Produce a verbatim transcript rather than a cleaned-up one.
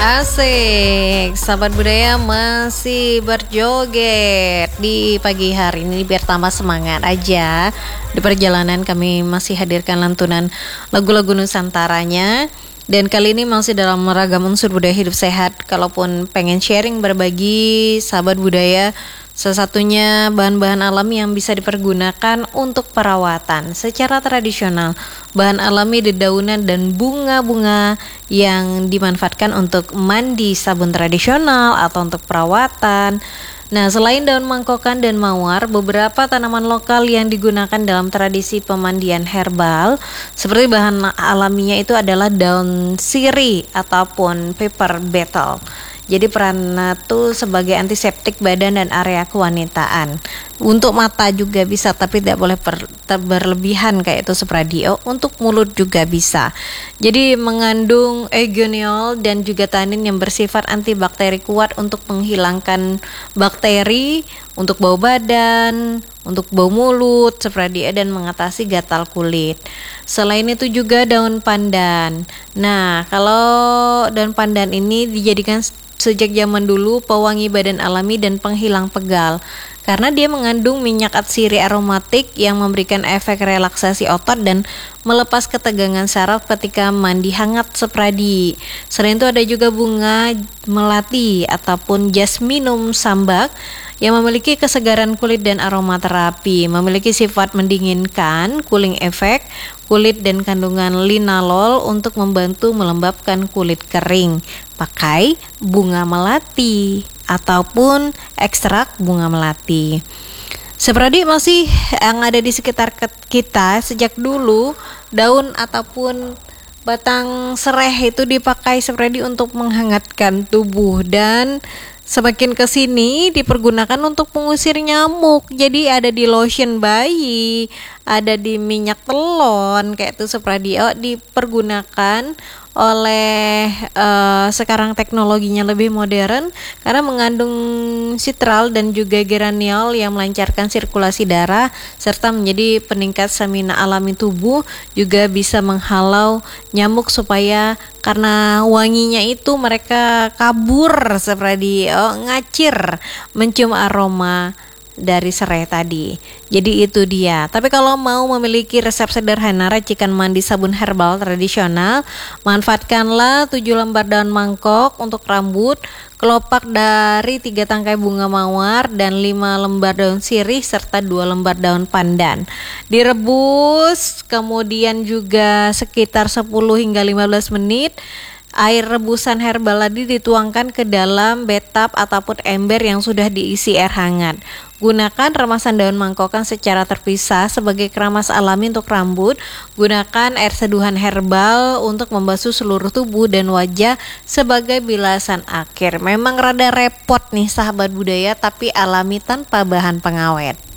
Asik, sahabat budaya masih berjoget di pagi hari ini biar tambah semangat aja. Di perjalanan kami masih hadirkan lantunan lagu-lagu Nusantaranya. Dan kali ini masih dalam ragam unsur budaya hidup sehat. Kalaupun pengen sharing berbagi sahabat budaya, salah satunya bahan-bahan alami yang bisa dipergunakan untuk perawatan secara tradisional. Bahan alami dedaunan dan bunga-bunga yang dimanfaatkan untuk mandi, sabun tradisional atau untuk perawatan. Nah, selain daun mangkokan dan mawar, beberapa tanaman lokal yang digunakan dalam tradisi pemandian herbal seperti bahan alaminya itu adalah daun sirih ataupun pepper betel. Jadi perannya tuh sebagai antiseptik badan dan area kewanitaan. Untuk mata juga bisa, tapi tidak boleh per, ter, berlebihan kayak itu Supradio. Untuk mulut juga bisa. Jadi mengandung eugenol dan juga tanin yang bersifat antibakteri kuat untuk menghilangkan bakteri, untuk bau badan, untuk bau mulut, Supradio, dan mengatasi gatal kulit. Selain itu juga daun pandan. Nah, kalau daun pandan ini dijadikan sejak zaman dulu pewangi badan alami dan penghilang pegal karena dia mengandung minyak atsiri aromatik yang memberikan efek relaksasi otot dan melepas ketegangan saraf ketika mandi hangat Supradi. Selain itu ada juga bunga melati ataupun Jasminum sambac yang memiliki kesegaran kulit dan aromaterapi, memiliki sifat mendinginkan, cooling effect kulit dan kandungan linalol untuk membantu melembabkan kulit kering. Pakai bunga melati ataupun ekstrak bunga melati. Seperti masih yang ada di sekitar kita sejak dulu, daun ataupun batang serai itu dipakai seperti untuk menghangatkan tubuh dan semakin kesini dipergunakan untuk mengusir nyamuk. Jadi ada di lotion bayi, ada di minyak telon kayak itu Supradio, dipergunakan oleh uh, sekarang teknologinya lebih modern karena mengandung citral dan juga geraniol yang melancarkan sirkulasi darah serta menjadi peningkat stamina alami tubuh, juga bisa menghalau nyamuk supaya karena wanginya itu mereka kabur seperti oh, ngacir mencium aroma dari serai tadi. Jadi itu dia. Tapi kalau mau memiliki resep sederhana racikan mandi sabun herbal tradisional, manfaatkanlah tujuh lembar daun mangkok untuk rambut, kelopak dari tiga tangkai bunga mawar dan lima lembar daun sirih serta dua lembar daun pandan. Direbus kemudian juga sekitar sepuluh hingga lima belas menit. Air rebusan herbal tadi dituangkan ke dalam bathtub ataupun ember yang sudah diisi air hangat. Gunakan remasan daun mangkokan secara terpisah sebagai keramas alami untuk rambut. Gunakan air seduhan herbal untuk membasuh seluruh tubuh dan wajah sebagai bilasan akhir. Memang rada repot nih sahabat budaya, tapi alami tanpa bahan pengawet.